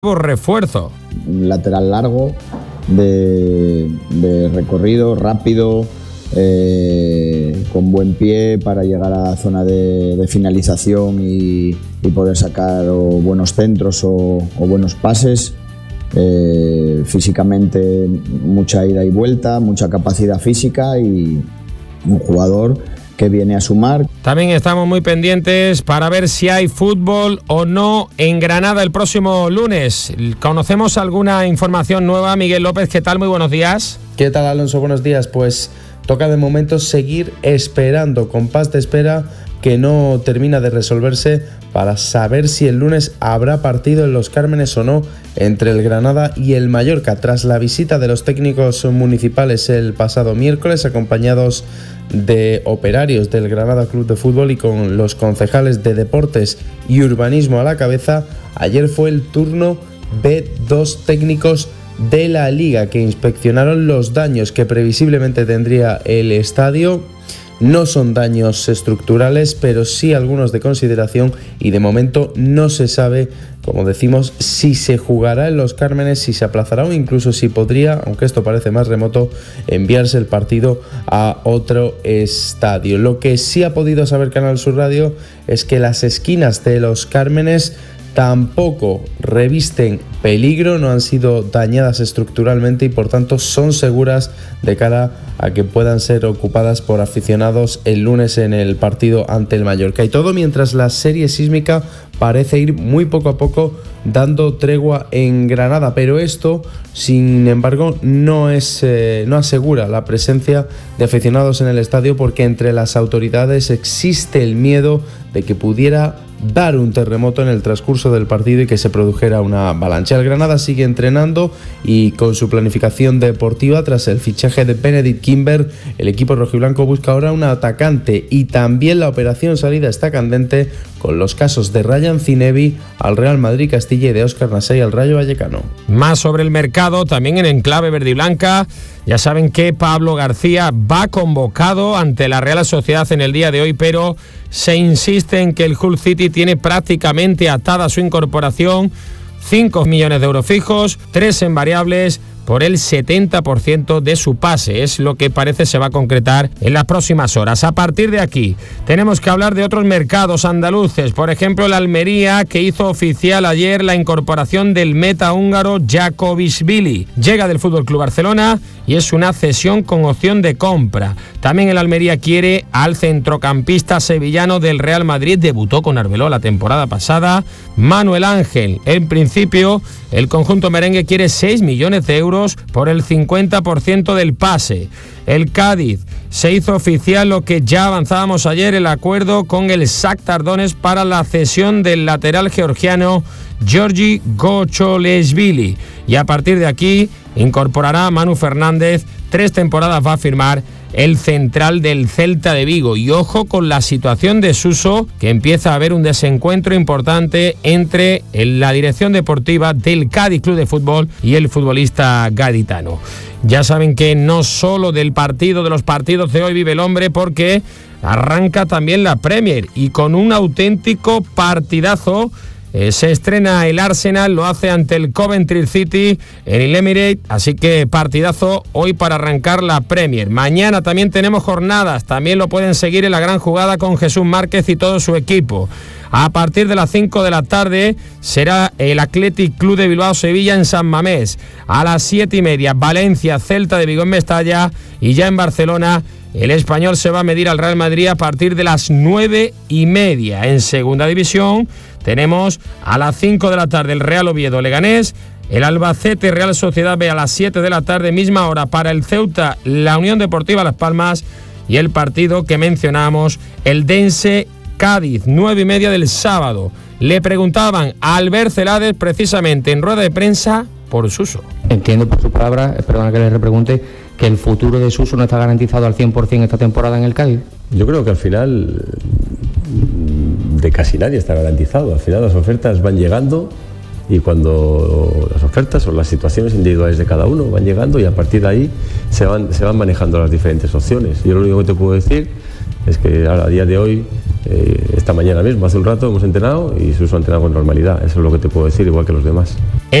refuerzo. Un lateral largo, de recorrido, rápido, con buen pie para llegar a la zona de finalización y poder sacar buenos centros o buenos pases. Físicamente mucha ida y vuelta, mucha capacidad física y un jugador que viene a sumar. También estamos muy pendientes para ver si hay fútbol o no en Granada el próximo lunes. ¿Conocemos alguna información nueva? Miguel López, ¿qué tal? Muy buenos días. ¿Qué tal, Alonso? Buenos días. Pues toca de momento seguir esperando, compás de espera que no termina de resolverse para saber si el lunes habrá partido en Los Cármenes o no entre el Granada y el Mallorca. Tras la visita de los técnicos municipales el pasado miércoles, acompañados de operarios del Granada Club de Fútbol y con los concejales de Deportes y Urbanismo a la cabeza, ayer fue el turno de dos técnicos de la Liga que inspeccionaron los daños que previsiblemente tendría el estadio. No son daños estructurales, pero sí algunos de consideración, y de momento no se sabe, como decimos, si se jugará en Los Cármenes, si se aplazará o incluso si podría, aunque esto parece más remoto, enviarse el partido a otro estadio. Lo que sí ha podido saber Canal Sur Radio es que las esquinas de Los Cármenes tampoco revisten peligro, no han sido dañadas estructuralmente y por tanto son seguras de cara a que puedan ser ocupadas por aficionados el lunes en el partido ante el Mallorca. Y todo mientras la serie sísmica parece ir muy poco a poco dando tregua en Granada, pero esto, sin embargo, no asegura la presencia de aficionados en el estadio, porque entre las autoridades existe el miedo de que pudiera dar un terremoto en el transcurso del partido y que se produjera una avalancha. El Granada sigue entrenando y con su planificación deportiva tras el fichaje de Benedict Kimber, el equipo rojiblanco busca ahora un atacante, y también la operación salida está candente con los casos de Ryan Zinebi al Real Madrid Castilla y de Óscar Nasey al Rayo Vallecano. Más sobre el mercado, también en enclave verde y blanca. Ya saben que Pablo García va convocado ante la Real Sociedad en el día de hoy, pero se insiste en que el Hull City tiene prácticamente atada su incorporación. 5 millones de euros fijos, 3 en variables, por el 70% de su pase. Es lo que parece se va a concretar en las próximas horas. A partir de aquí tenemos que hablar de otros mercados andaluces. Por ejemplo, el Almería, que hizo oficial ayer la incorporación del meta húngaro Jakobishvili. Llega del FC Barcelona y es una cesión con opción de compra. También el Almería quiere al centrocampista sevillano del Real Madrid. Debutó con Arbeloa la temporada pasada, Manuel Ángel. En principio, el conjunto merengue quiere 6 millones de euros por el 50% del pase. El Cádiz se hizo oficial lo que ya avanzábamos ayer, el acuerdo con el Shakhtar Donetsk para la cesión del lateral georgiano Georgi Gocholeshvili. Y a partir de aquí incorporará a Manu Fernández. 3 temporadas va a firmar el central del Celta de Vigo. Y ojo con la situación de Suso, que empieza a haber un desencuentro importante entre la dirección deportiva del Cádiz Club de Fútbol y el futbolista gaditano. Ya saben que no solo del partido, de los partidos de hoy vive el hombre, porque arranca también la Premier y con un auténtico partidazo. Se estrena el Arsenal, lo hace ante el Coventry City en el Emirates, así que partidazo hoy para arrancar la Premier. Mañana también tenemos jornadas, también lo pueden seguir en la gran jugada con Jesús Márquez y todo su equipo. A partir de las 5 de la tarde será el Athletic Club de Bilbao Sevilla en San Mamés. A las 7:30 Valencia Celta de Vigo en Mestalla, y ya en Barcelona el Español se va a medir al Real Madrid a partir de las 9:30. En segunda división tenemos a las 5 de la tarde el Real Oviedo Leganés, el Albacete Real Sociedad B a las 7 de la tarde, misma hora para el Ceuta la Unión Deportiva Las Palmas, y el partido que mencionamos, el Dense Cádiz, 9:30 del sábado. Le preguntaban a Albert Celades precisamente en rueda de prensa por Suso. Entiendo por sus palabras, perdona que le repregunte, que el futuro de Suso no está garantizado al 100% esta temporada en el Cádiz. Yo creo que al final de casi nadie está garantizado. Al final las ofertas van llegando, y cuando las ofertas o las situaciones individuales de cada uno van llegando, y a partir de ahí se van manejando las diferentes opciones. Yo lo único que te puedo decir es que a día de hoy, esta mañana mismo, hace un rato hemos entrenado y Suso ha entrenado con normalidad. Eso es lo que te puedo decir, igual que los demás.